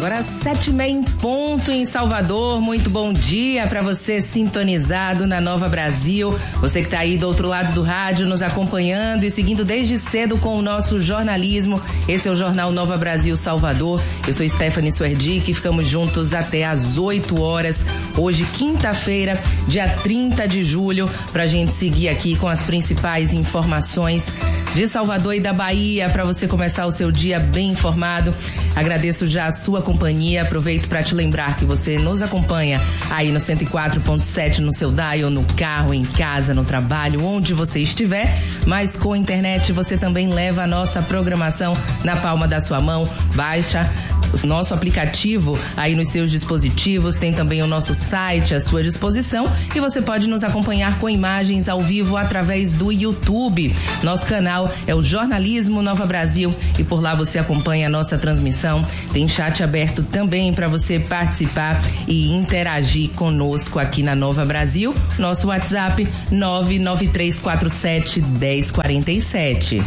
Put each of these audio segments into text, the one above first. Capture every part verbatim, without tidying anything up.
Agora sete e meia em ponto em Salvador. Muito bom dia para você sintonizado na Nova Brasil. Você que está aí do outro lado do rádio nos acompanhando e seguindo desde cedo com o nosso jornalismo. Esse é o Jornal Nova Brasil Salvador. Eu sou Stephanie Suerdick e ficamos juntos até às oito horas. Hoje, quinta-feira, dia trinta de julho, para a gente seguir aqui com as principais informações de Salvador e da Bahia, para você começar o seu dia bem informado. Agradeço já a sua companhia. Aproveito para te lembrar que você nos acompanha aí no cento e quatro ponto sete no seu dial, no carro, em casa, no trabalho, onde você estiver. Mas com a internet você também leva a nossa programação na palma da sua mão. Baixa o nosso aplicativo aí nos seus dispositivos. Tem também o nosso site à sua disposição e você pode nos acompanhar com imagens ao vivo através do YouTube. Nosso canal é o Jornalismo Nova Brasil e por lá você acompanha a nossa transmissão. Tem chat aberto também para você participar e interagir conosco aqui na Nova Brasil. Nosso WhatsApp nove nove três quatro sete um zero quatro sete.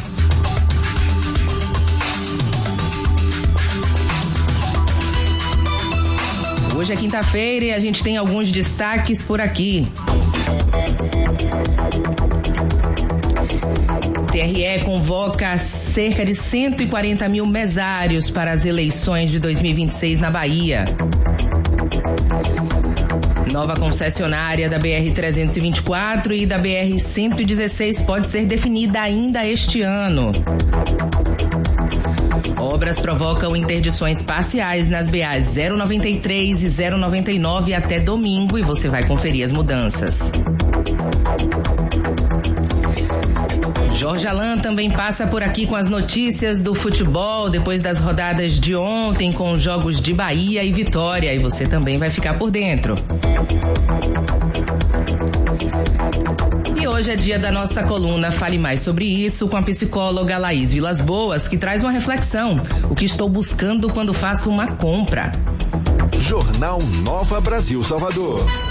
Hoje é quinta-feira e a gente tem alguns destaques por aqui. T R E convoca cerca de cento e quarenta mil mesários para as eleições de dois mil e vinte e seis na Bahia. Nova concessionária da B R trezentos e vinte e quatro e da B R cento e dezesseis pode ser definida ainda este ano. Obras provocam interdições parciais nas B As zero noventa e três e zero noventa e nove até domingo e você vai conferir as mudanças. Jorge Alain também passa por aqui com as notícias do futebol depois das rodadas de ontem com os jogos de Bahia e Vitória e você também vai ficar por dentro. E hoje é dia da nossa coluna Fale Mais Sobre Isso com a psicóloga Laís Vilas Boas, que traz uma reflexão. O que estou buscando quando faço uma compra? Jornal Nova Brasil Salvador.